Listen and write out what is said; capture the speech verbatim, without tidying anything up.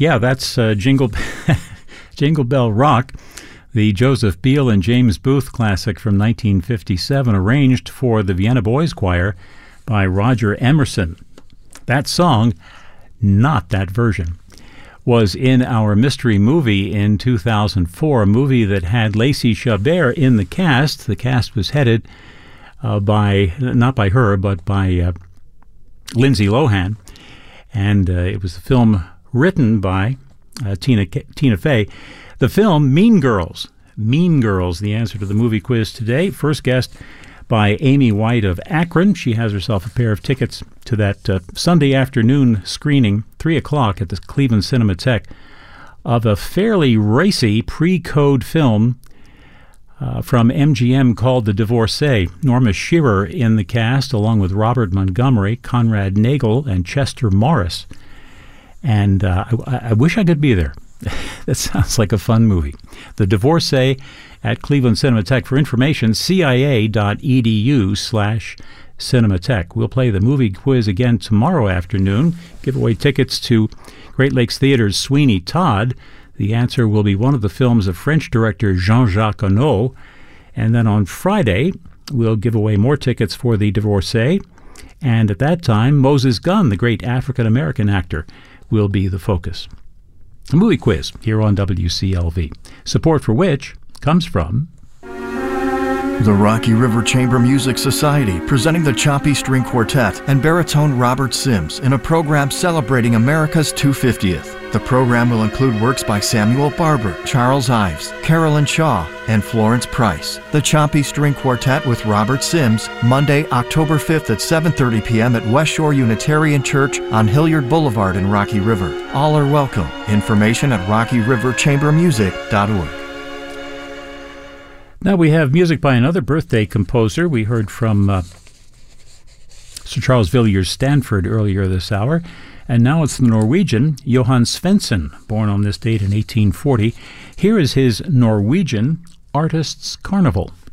Yeah, that's uh, Jingle Jingle Bell Rock, the Joseph Beal and James Booth classic from nineteen fifty-seven, arranged for the Vienna Boys Choir by Roger Emerson. That song, not that version, was in our mystery movie in two thousand four, a movie that had Lacey Chabert in the cast. The cast was headed uh, by, not by her, but by uh, Lindsay Lohan, and uh, it was a film written by uh, Tina Tina Fey. The film Mean Girls. Mean Girls, the answer to the movie quiz today. First guest by Amy White of Akron. She has herself a pair of tickets to that uh, Sunday afternoon screening, three o'clock at the Cleveland Cinematheque, of a fairly racy pre-code film uh, from M G M called The Divorcee. Norma Shearer in the cast, along with Robert Montgomery, Conrad Nagel, and Chester Morris. And uh, I, I wish I could be there. That sounds like a fun movie. The Divorcee at Cleveland Cinematheque. For information, cia.edu slash Cinematheque. We'll play the movie quiz again tomorrow afternoon. Give away tickets to Great Lakes Theater's Sweeney Todd. The answer will be one of the films of French director Jean-Jacques Annaud. And then on Friday, we'll give away more tickets for The Divorcee. And at that time, Moses Gunn, the great African-American actor, will be the focus. A movie quiz here on W C L V, support for which comes from the Rocky River Chamber Music Society, presenting the Choppy String Quartet and baritone Robert Sims in a program celebrating America's two hundred fiftieth. The program will include works by Samuel Barber, Charles Ives, Carolyn Shaw, and Florence Price. The Choppy String Quartet with Robert Sims, Monday, October fifth at seven thirty p.m. at West Shore Unitarian Church on Hilliard Boulevard in Rocky River. All are welcome. Information at rocky river chamber music dot org. Now we have music by another birthday composer. We heard from uh, Sir Charles Villiers Stanford earlier this hour. And now it's the Norwegian Johan Svensson, born on this date in eighteen forty. Here is his Norwegian Artists' Carnival.